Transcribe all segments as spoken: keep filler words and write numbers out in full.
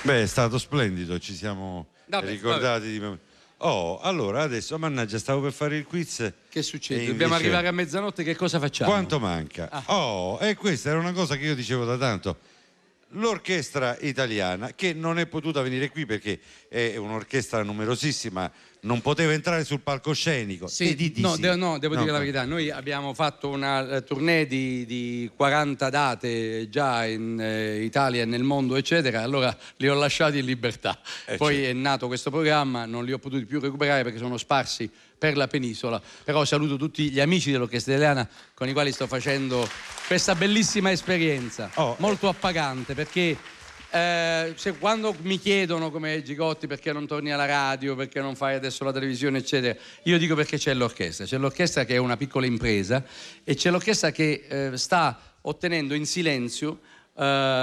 Beh, è stato splendido, ci siamo vabbè, ricordati vabbè. di... Oh, allora adesso, mannaggia, stavo per fare il quiz. Che succede? Dobbiamo invece... arrivare a mezzanotte, che cosa facciamo? Quanto manca? Ah. Oh, e questa era una cosa che io dicevo da tanto. L'orchestra italiana, che non è potuta venire qui perché è un'orchestra numerosissima, non poteva entrare sul palcoscenico. Sì, di, di, no, sì. de- no, devo no, dire no. la verità, noi abbiamo fatto una tournée di, di quaranta date già in eh, Italia e nel mondo, eccetera, allora li ho lasciati in libertà. Eh, Poi certo. è nato questo programma, non li ho potuti più recuperare perché sono sparsi per la penisola, però saluto tutti gli amici dell'orchestra italiana con i quali sto facendo questa bellissima esperienza, oh. molto appagante, perché eh, se, quando mi chiedono come Gigotti perché non torni alla radio, perché non fai adesso la televisione eccetera, io dico perché c'è l'orchestra, c'è l'orchestra che è una piccola impresa e c'è l'orchestra che eh, sta ottenendo in silenzio Uh,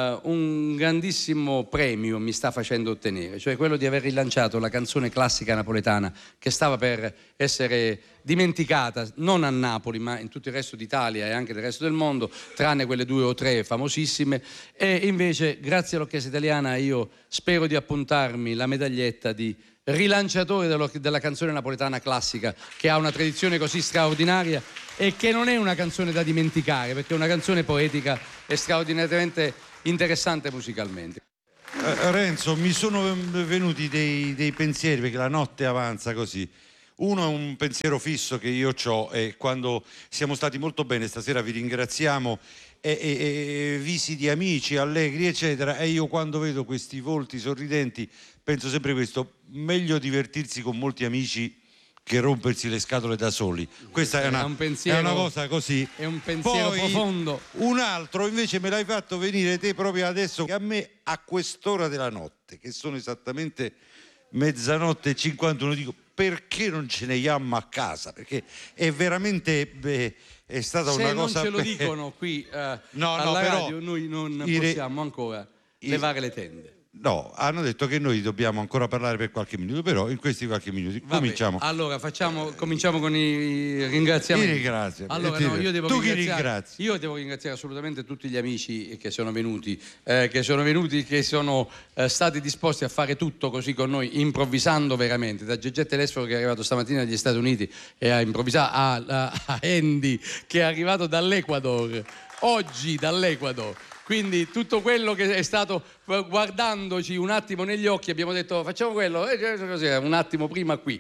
un grandissimo premio mi sta facendo ottenere, cioè quello di aver rilanciato la canzone classica napoletana che stava per essere dimenticata non a Napoli ma in tutto il resto d'Italia e anche del resto del mondo, tranne quelle due o tre famosissime, e invece grazie all'orchestra italiana io spero di appuntarmi la medaglietta di rilanciatore della canzone napoletana classica, che ha una tradizione così straordinaria e che non è una canzone da dimenticare perché è una canzone poetica e straordinariamente interessante musicalmente. eh, Renzo, mi sono venuti dei, dei pensieri perché la notte avanza così. Uno è un pensiero fisso che io ho e quando siamo stati molto bene stasera vi ringraziamo e, e, e visi di amici allegri eccetera, e io quando vedo questi volti sorridenti penso sempre questo: meglio divertirsi con molti amici che rompersi le scatole da soli. Questa è una, è un pensiero, è una cosa così. È un pensiero Poi, profondo. Un altro invece me l'hai fatto venire te proprio adesso, che a me a quest'ora della notte, che sono esattamente mezzanotte e cinquantuno, dico perché non ce ne andiamo a casa? Perché è veramente beh, è stata Se una cosa... Se non ce lo dicono qui eh, no, alla no, radio noi non re... possiamo ancora i... levare le tende. No, hanno detto che noi dobbiamo ancora parlare per qualche minuto, però in questi qualche minuti Vabbè, cominciamo. Allora facciamo, cominciamo con i ringraziamenti. Ti ringrazio. Allora, no, io devo tu chi ringrazi? Io devo ringraziare assolutamente tutti gli amici che sono venuti, eh, che sono venuti, che sono eh, stati disposti a fare tutto così con noi, improvvisando veramente. Da Gegè Telesforo che è arrivato stamattina dagli Stati Uniti e ha improvvisato, a, a, a Andy che è arrivato dall'Ecuador, oggi dall'Ecuador. Quindi tutto quello che è stato, guardandoci un attimo negli occhi, abbiamo detto facciamo quello, e così, un attimo prima qui.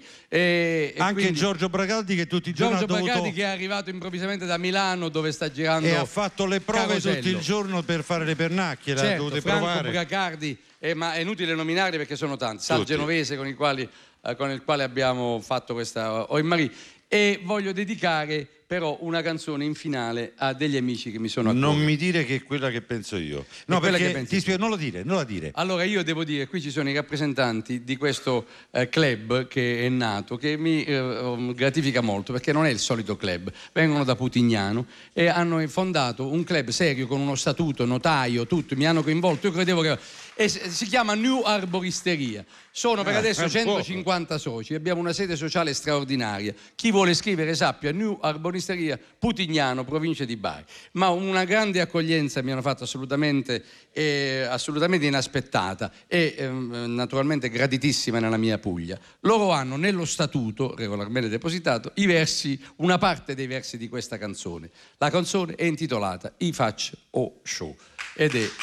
E, Anche quindi, Giorgio Bragaldi che tutti i giorni Giorgio ha dovuto... Bragaldi che è arrivato improvvisamente da Milano dove sta girando e ha fatto le prove Carosello. tutto il giorno per fare le pernacchie, certo, le ha dovute Franco provare. Bracardi, eh, ma è inutile nominarli perché sono tanti. Sal Genovese con il, quali, eh, con il quale abbiamo fatto questa Oi Marie. E voglio dedicare però una canzone in finale a degli amici che mi sono a Non cuore. mi dire che è quella che penso io. No, perché ti spiego, non lo dire, non la dire. Allora io devo dire, qui ci sono i rappresentanti di questo eh, club che è nato, che mi eh, gratifica molto perché non è il solito club. Vengono da Putignano e hanno fondato un club serio con uno statuto, notaio, tutto, mi hanno coinvolto, io credevo che... E si chiama New Arboristeria. Sono per adesso centocinquanta soci, abbiamo una sede sociale straordinaria. Chi vuole scrivere sappia New Arboristeria, Putignano, provincia di Bari. Ma una grande accoglienza mi hanno fatto assolutamente, eh, assolutamente inaspettata e eh, naturalmente graditissima nella mia Puglia. Loro hanno nello statuto, regolarmente depositato, i versi, una parte dei versi di questa canzone. La canzone è intitolata I Faccio O Show ed è...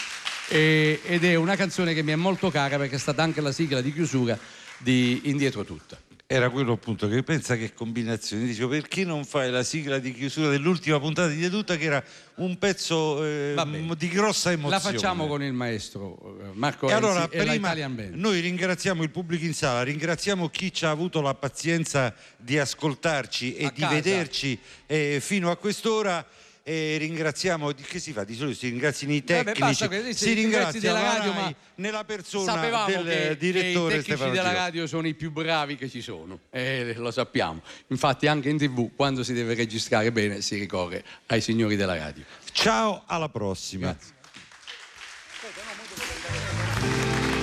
ed è una canzone che mi è molto cara perché è stata anche la sigla di chiusura di Indietro Tutta. Era quello appunto che pensa che combinazione, dicevo perché non fai la sigla di chiusura dell'ultima puntata di Indietro Tutta che era un pezzo eh, di grossa emozione. La facciamo con il maestro Marco e Enzi allora, e la prima Italian Band. Noi ringraziamo il pubblico in sala, ringraziamo chi ci ha avuto la pazienza di ascoltarci e a di casa. vederci eh, fino a quest'ora. E ringraziamo, che si fa? Di solito si ringraziano i tecnici, Vabbè, basta, si ringrazia della radio, Rai, ma nella persona sapevamo del che, direttore che i tecnici Stefano della Gio. radio sono i più bravi che ci sono, eh, lo sappiamo. Infatti anche in tv quando si deve registrare bene si ricorre ai signori della radio. Ciao, alla prossima. Grazie.